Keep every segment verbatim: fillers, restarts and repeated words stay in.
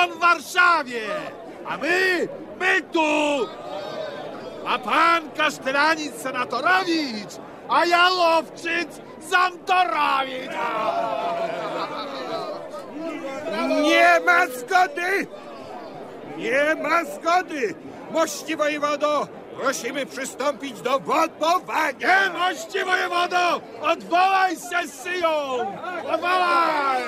on w Warszawie, a my, my tu. A pan Kasztelanic Senatorowicz, a ja Lowczyc Zamtorowicz. Nie ma zgody! Nie ma zgody! Mości wojewodo, prosimy przystąpić do wodowania! Nie, mości wojewodo, odwołaj sesję! Odwołaj!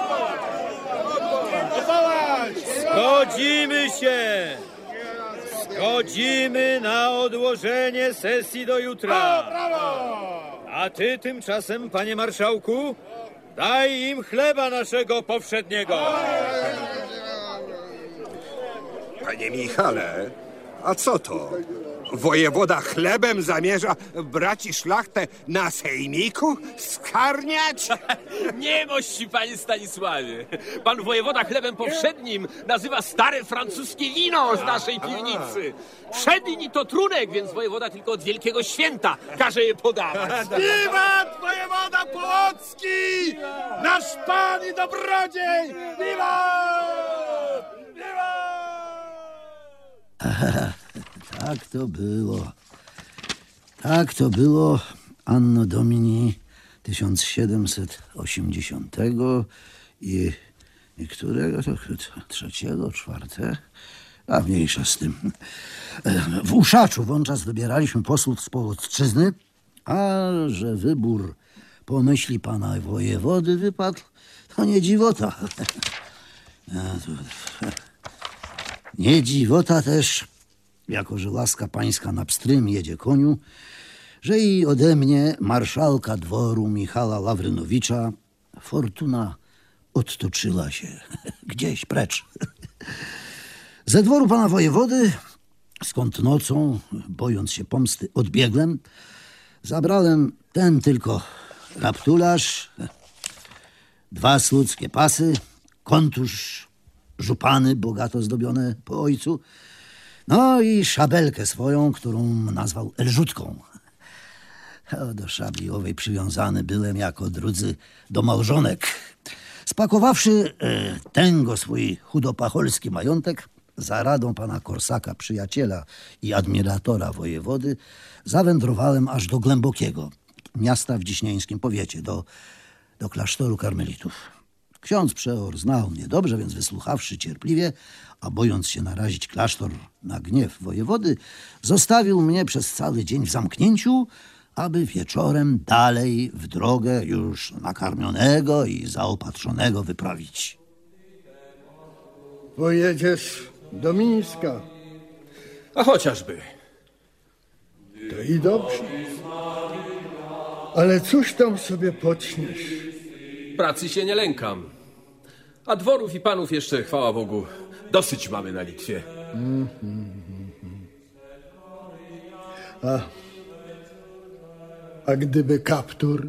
Odwołaj! Zgodzimy się! Zgodzimy na odłożenie sesji do jutra. O, brawo! A ty tymczasem, panie marszałku, daj im chleba naszego powszedniego. Panie Michale, a co to? Wojewoda chlebem zamierza braci szlachtę na sejmiku skarniać? Nie mości, panie Stanisławie. Pan wojewoda chlebem powszednim nazywa stare francuskie wino z naszej piwnicy. Przedni to trunek, więc wojewoda tylko od wielkiego święta każe je podawać. Wiwat wojewoda Płocki! Nasz pan i dobrodziej! Wiwat! Wiwat! Tak to było. Tak to było Anno Domini tysiąc siedemset osiemdziesiątego i, i którego to? Trzeciego, czwarte? A mniejsza z tym. W Uszaczu wówczas wybieraliśmy posłów z Połocczyzny, a że wybór pomyśli pana wojewody wypadł, to nie dziwota. Nie dziwota też, jako że łaska pańska na pstrym jedzie koniu, że i ode mnie, marszałka dworu Michała Lawrynowicza, fortuna odtoczyła się gdzieś precz. Ze dworu pana wojewody, skąd nocą, bojąc się pomsty, odbiegłem, zabrałem ten tylko raptularz, dwa słudzkie pasy, kontusz, żupany bogato zdobione po ojcu, no i szabelkę swoją, którą nazwał Elżutką. O, do szabli owej przywiązany byłem jako drudzy do małżonek. Spakowawszy e, tęgo swój chudopacholski majątek, za radą pana Korsaka, przyjaciela i admiratora wojewody, zawędrowałem aż do Głębokiego, miasta w dziśnieńskim powiecie, do, do klasztoru karmelitów. Ksiądz przeor znał mnie dobrze, więc wysłuchawszy cierpliwie, a bojąc się narazić klasztor na gniew wojewody, zostawił mnie przez cały dzień w zamknięciu, aby wieczorem dalej w drogę już nakarmionego i zaopatrzonego wyprawić. Pojedziesz do Mińska. A chociażby. To i dobrze. Ale cóż tam sobie poczniesz? Pracy się nie lękam. A dworów i panów jeszcze, chwała Bogu, dosyć mamy na Litwie. Mm, mm, mm. A, a gdyby kaptur?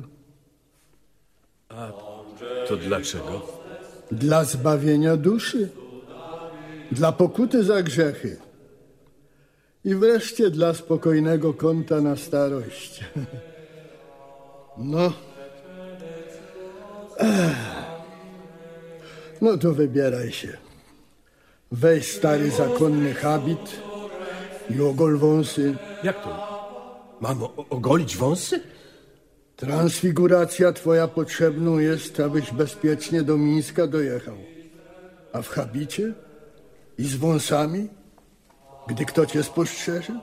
A to dlaczego? Dla zbawienia duszy. Dla pokuty za grzechy. I wreszcie dla spokojnego kąta na starość. No. Ech. No to wybieraj się. Weź stary zakonny habit i ogol wąsy. Jak to? Mam o- ogolić wąsy? Transfiguracja twoja potrzebną jest, abyś bezpiecznie do Mińska dojechał. A w habicie? I z wąsami? Gdy kto cię spostrzeże?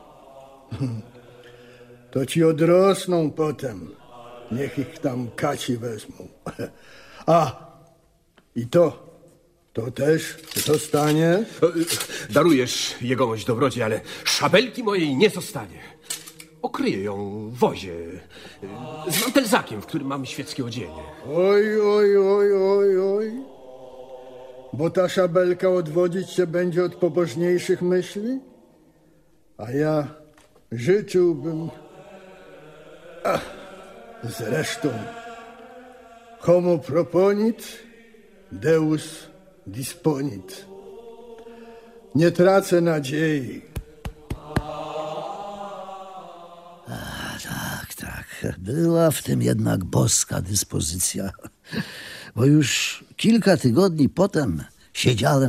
To ci odrosną potem. Niech ich tam kaci wezmą. A, i to, to też zostanie. Darujesz jegomość dobroci, ale szabelki mojej nie zostanie. Okryję ją w wozie z mantelzakiem, w którym mam świeckie odzienie. Oj, oj, oj, oj, oj. Bo ta szabelka odwodzić się będzie od pobożniejszych myśli? A ja życzyłbym... Ach, zresztą, homo proponit, deus disponit. Nie tracę nadziei. A, tak, tak. Była w tym jednak boska dyspozycja. Bo już kilka tygodni potem siedziałem